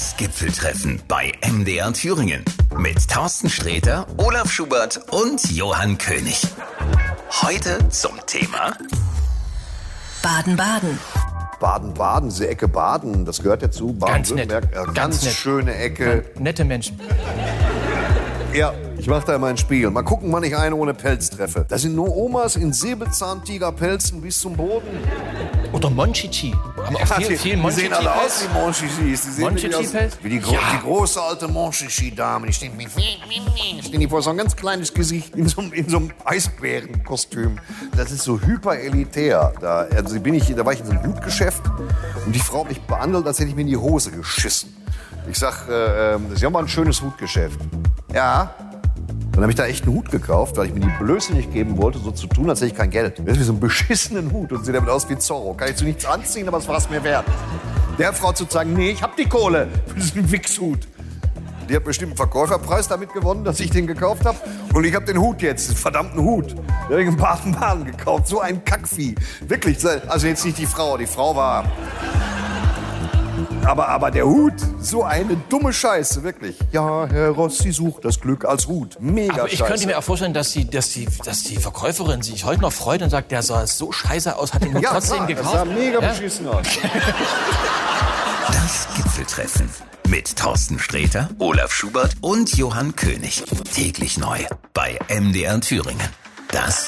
Das Gipfeltreffen bei MDR Thüringen mit Thorsten Sträter, Olaf Schubert und Johann König. Heute zum Thema Baden-Baden. Baden-Baden, diese Ecke Baden, das gehört ja zu Baden-Württemberg. Ja, ganz nett. schöne Ecke. Nette Menschen. Ja, ich mach da immer einen Spiegel. Mal gucken, wann ich eine ohne Pelz treffe. Da sind nur Omas in Säbelzahntigerpelzen bis zum Boden. Oder Monchichi. Haben auch viel Die sehen alle aus wie Monchichis. Die sehen wirklich aus Monchichi-Pelz? wie die große alte Monchichi-Dame. Die stehen die vor so ein ganz kleines Gesicht in so einem Eisbärenkostüm. Das ist so hyperelitär. Da war ich in so einem Hutgeschäft und die Frau hat mich behandelt, als hätte ich mir in die Hose geschissen. Ich sag, Sie haben mal ein schönes Hutgeschäft. Ja. Dann habe ich da echt einen Hut gekauft, weil ich mir die Blöße nicht geben wollte, so zu tun, als hätte ich kein Geld. Das ist wie so einen beschissenen Hut und sieht damit aus wie Zorro. Kann ich zu nichts anziehen, aber es war es mir wert. Der Frau zu sagen, nee, ich hab die Kohle für diesen Wichshut. Die hat bestimmt einen Verkäuferpreis damit gewonnen, dass ich den gekauft habe. Und ich habe den Hut jetzt, den verdammten Hut. Den habe ich in Baden-Baden gekauft. So ein Kackvieh. Wirklich, also jetzt nicht die Frau war... Aber der Hut, so eine dumme Scheiße, wirklich. Ja, Herr Rossi sucht das Glück als Hut. Mega Aber ich Scheiße. könnte mir auch vorstellen, dass die Verkäuferin sich heute noch freut und sagt, der sah so scheiße aus, hat ihn trotzdem gekauft. Das sah mega beschissen aus. das Gipfeltreffen mit Thorsten Sträter, Olaf Schubert und Johann König. Täglich neu bei MDR Thüringen. Das